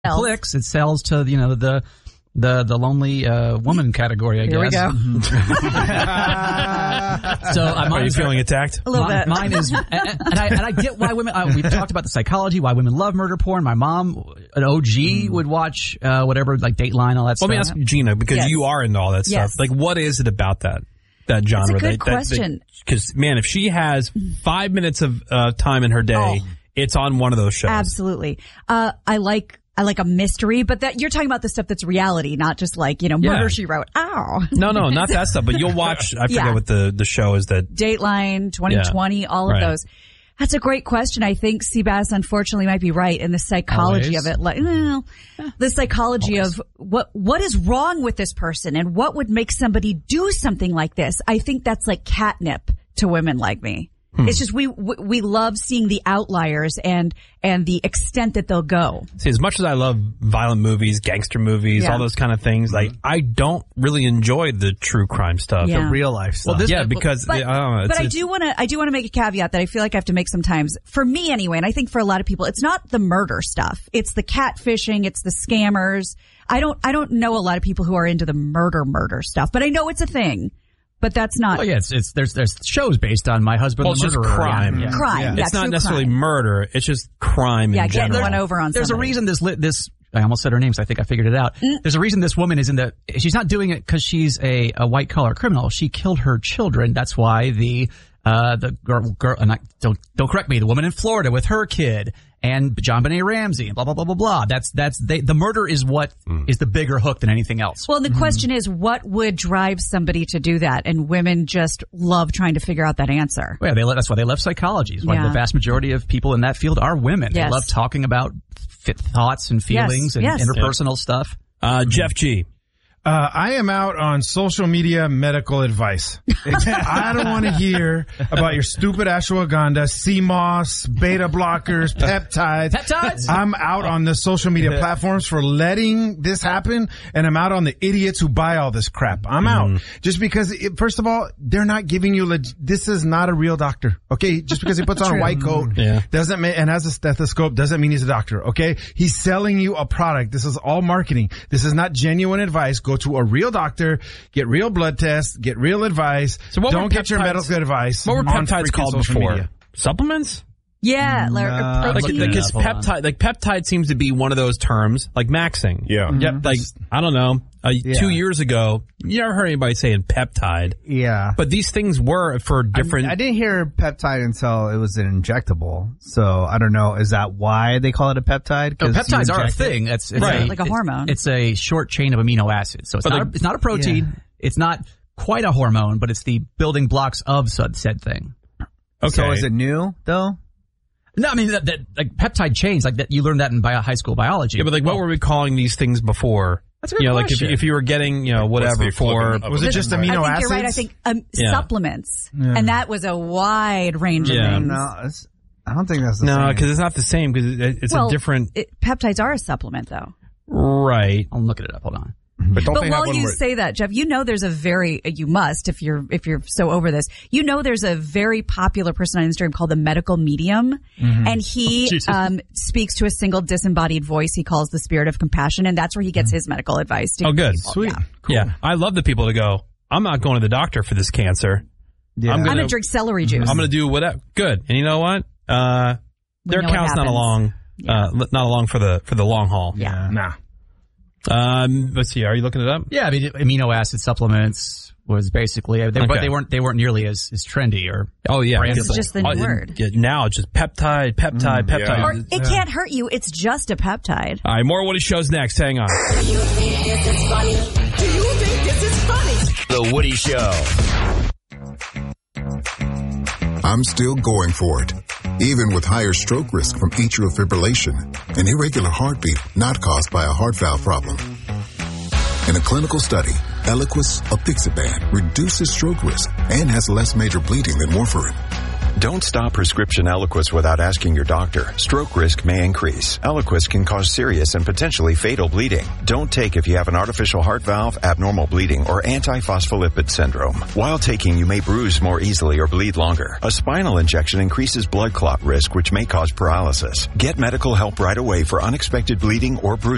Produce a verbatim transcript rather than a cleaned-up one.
clicks. It sells to, you know, the the the lonely uh, woman category, I Here guess. Here we go. So uh, Are you feeling attacked? A little mine, bit. Mine is, and, and, I, and I get why women, uh, we talked about the psychology, why women love murder porn. My mom, an O G, mm. would watch uh, whatever, like Dateline, all that well, stuff. Let me ask Gina, because yes. you are into all that stuff. Yes. Like, what is it about that? That genre. That's a good that, question. Because, man, if she has five minutes of uh, time in her day, oh. it's on one of those shows. Absolutely. Uh, I like I like a mystery, but that you're talking about the stuff that's reality, not just like, you know, Murder, yeah. She Wrote. Ow. No, no, not that stuff. But you'll watch, I forget yeah. what the, the show is that. Dateline, twenty twenty, yeah. all of right. those. That's a great question. I think Seabass unfortunately might be right in the psychology Always. of it. Like, well, the psychology Always. of what what is wrong with this person and what would make somebody do something like this. I think that's like catnip to women like me. Hmm. It's just we we love seeing the outliers and and the extent that they'll go. See, as much as I love violent movies, gangster movies, yeah. all those kind of things, like I don't really enjoy the true crime stuff, yeah. the real life stuff. Well, this, yeah, because but, I don't know. It's, but I it's, do want to I do want to make a caveat that I feel like I have to make sometimes for me anyway, and I think for a lot of people, it's not the murder stuff. It's the catfishing. It's the scammers. I don't I don't know a lot of people who are into the murder murder stuff, but I know it's a thing. But that's not. Oh yeah, it's, it's there's there's shows based on My Husband well, the Murderer. It's just crime. Yeah. Crime. Yeah. Yeah, it's not necessarily crime. murder. It's just crime. Yeah, in getting general. one over on. There's somebody. a reason this li- this. I almost said her name, so I think I figured it out. Mm. There's a reason this woman is in the. She's not doing it because she's a, a white collar criminal. She killed her children. That's why the uh the girl girl. And I, don't don't correct me. The woman in Florida with her kid. And John Benet Ramsey, and blah, blah, blah, blah, blah. That's, that's, they, the murder is what mm. is the bigger hook than anything else. Well, the mm-hmm. question is, what would drive somebody to do that? And women just love trying to figure out that answer. Well, yeah, they, that's why they love psychology. It's why yeah. the vast majority of people in that field are women. Yes. They love talking about fit thoughts and feelings yes. and yes. interpersonal yeah. stuff. Uh, Jeff G. Uh, I am out on social media medical advice. I don't want to hear about your stupid ashwagandha, C M O S, beta blockers, peptides. Peptides? I'm out on the social media platforms for letting this happen, and I'm out on the idiots who buy all this crap. I'm mm. out. Just because, it, first of all, they're not giving you, leg- this is not a real doctor, okay? Just because he puts on a white coat yeah. doesn't mean, and has a stethoscope doesn't mean he's a doctor, okay? He's selling you a product. This is all marketing. This is not genuine advice. Go to a real doctor, get real blood tests, get real advice. So what Don't get your medical advice. What were peptides called before? Media. Supplements? Yeah, like, no, like, like his peptide, like peptide seems to be one of those terms, like maxing. Yeah. Mm-hmm. Yep. Like, I don't know, uh, yeah. two years ago, you never heard anybody saying peptide. Yeah. But these things were for different. I, I didn't hear peptide until it was an injectable. So I don't know. Is that why they call it a peptide? No, peptides are a thing. That's it's right. a, like a hormone. It's, it's a short chain of amino acids. So it's, not, like, a, it's not a protein. Yeah. It's not quite a hormone, but it's the building blocks of said, said thing. Okay. So is it new, though? No, I mean, that, that like peptide chains, like that, you learned that in bio, high school biology. Yeah, but like, what were we calling these things before? That's a good you know, question. like if, if you were getting, you know, whatever for, was it just amino acids? I think you're right. I think um, yeah. supplements, yeah. and that was a wide range yeah. of things. No, it's, I don't think that's the no, same. No, because it's not the same. Because it, it's well, a different. It, peptides are a supplement, though. Right. I'm looking it up. Hold on. But, don't but while you where... say that, Jeff, you know there's a very, you must, if you're, if you're so over this, you know there's a very popular person on Instagram called the Medical Medium. Mm-hmm. And he, oh, um, speaks to a single disembodied voice he calls the spirit of compassion. And that's where he gets mm-hmm. his medical advice. To oh, good. People. Sweet. Yeah. Cool. Yeah. I love the people to go, I'm not going to the doctor for this cancer. Yeah. I'm I'm gonna gonna drink celery juice. I'm going to do whatever. Good. And you know what? Uh, their account's not along, yeah. uh, not along for the, for the long haul. Yeah. Nah. Um, let's see. Are you looking it up? Yeah, I mean, amino acid supplements was basically, they, okay. but they weren't they weren't nearly as, as trendy or. Oh yeah, it's just the new uh, word. It, now it's just peptide, peptide, mm, peptide. Yeah. Or it yeah. can't hurt you. It's just a peptide. All right, more Woody Show's next. Hang on. Do you think this is funny? Do you think this is funny? The Woody Show. I'm still going for it, even with higher stroke risk from atrial fibrillation, an irregular heartbeat not caused by a heart valve problem. In a clinical study, Eliquis apixaban reduces stroke risk and has less major bleeding than warfarin. Don't stop prescription Eliquis without asking your doctor. Stroke risk may increase. Eliquis can cause serious and potentially fatal bleeding. Don't take if you have an artificial heart valve, abnormal bleeding, or antiphospholipid syndrome. While taking, you may bruise more easily or bleed longer. A spinal injection increases blood clot risk, which may cause paralysis. Get medical help right away for unexpected bleeding or bruising.